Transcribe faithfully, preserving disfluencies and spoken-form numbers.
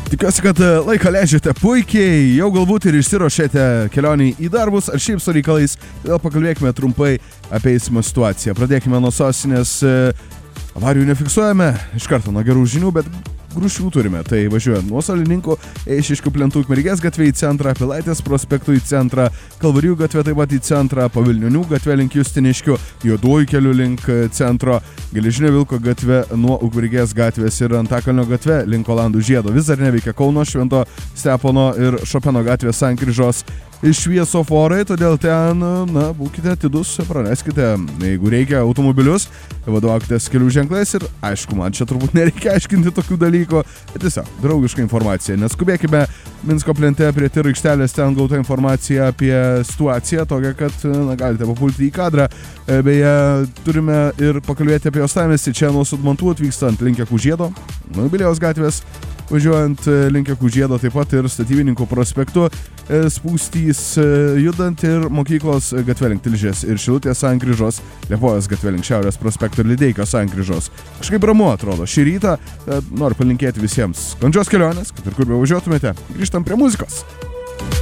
Tikiuosi, kad laiką leidžiate puikiai, jau galbūt ir išsiruošėte kelionį į darbus ar šiaip su reikalais. Todėl pakalbėkime trumpai apie eismo situaciją. Pradėkime nuo sostinės. Avarijų nefiksuojame iš karto nuo gerų žinių, bet grūšių turime. Tai važiuojant nuo Salininkų, Eišiškių plentų Ukmergės gatvė į centrą, Pilaitės prospektų į centrą, Kalvarijų gatvė taip pat į centrą, Pavilnionių gatvė link Justiniškių, Juoduoju keliu link centro, Geležinio Vilko gatvė nuo Ukmergės gatvės ir Antakalnio gatvė link Olandų žiedo. Vis dar neveikia Kauno, Švento Stepono ir Šopeno gatvės sankryžos šviesoforai, todėl ten, na, būkite atidus, praleiskite, jeigu reikia, automobilius, vadovaukitės kelių ženklais ir, aišku, man čia turbūt nereikia aiškinti tokių dalykų, bet tiesiog draugiška informacija. Neskubėkime Minsko plente prie tiro aikštelės, ten gauta informacija apie situaciją, tokia, kad, na, galite papulti į kadrą. Beje, turime ir pakalbėti apie Uostamiestį, čia nuo Sudmantų atvykstant link Jakų žiedo, nuo Jubiliejaus gatvės, važiuojant link Jakų žiedo, taip pat ir Statybininkų prospektu, spūstys judant ir mokyklos gatvė link Tilžės ir Šilutės sankryžos, Liepojos gatvė link Šiaurės prospekto ir Lideikos sankryžos. Kažkaip ramu atrodo šį rytą, noriu palinkėti visiems sklandžios kelionės, kad ir kur bevažiuotumėte. Grįžtam prie muzikos.